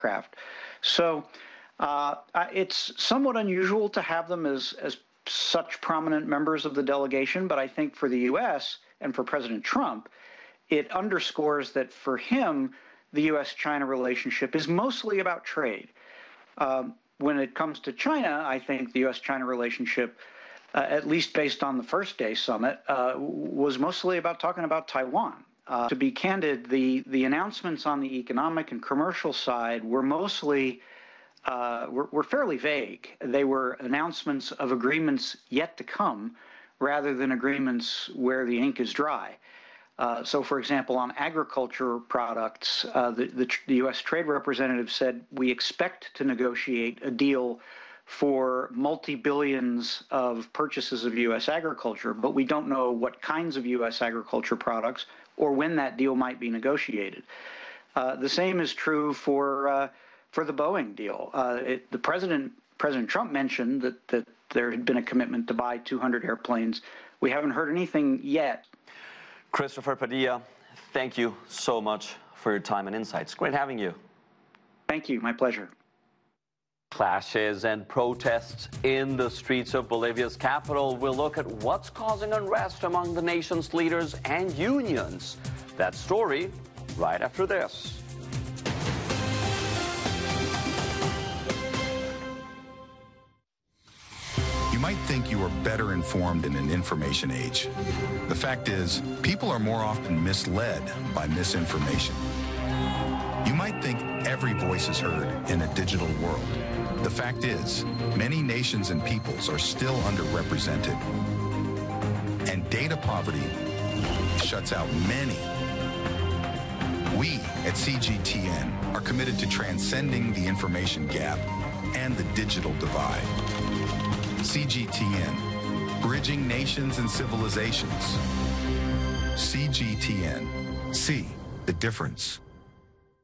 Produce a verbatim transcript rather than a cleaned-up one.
craft. So uh, it's somewhat unusual to have them as, as such prominent members of the delegation, but I think for the U S and for President Trump, it underscores that for him, the U S China relationship is mostly about trade. Um, when it comes to China, I think the U S China relationship, uh, at least based on the first day summit, uh, was mostly about talking about Taiwan. Uh, to be candid, the, the announcements on the economic and commercial side were mostly, uh, were, were fairly vague. They were announcements of agreements yet to come rather than agreements where the ink is dry. Uh, so, for example, on agriculture products, uh, the, the, the U S Trade Representative said, we expect to negotiate a deal for multi-billions of purchases of U S agriculture, but we don't know what kinds of U S agriculture products or when that deal might be negotiated. Uh, the same is true for uh, for the Boeing deal. Uh, it, the president, President Trump mentioned that, that there had been a commitment to buy two hundred airplanes. We haven't heard anything yet. Christopher Padilla, thank you so much for your time and insights. Great having you. Thank you. My pleasure. Clashes and protests in the streets of Bolivia's capital. We'll look at what's causing unrest among the nation's leaders and unions. That story right after this. You might think you are better informed in an information age. The fact is, people are more often misled by misinformation. You might think every voice is heard in a digital world. The fact is, many nations and peoples are still underrepresented. And data poverty shuts out many. We at C G T N are committed to transcending the information gap and the digital divide. C G T N, bridging nations and civilizations. C G T N, see the difference.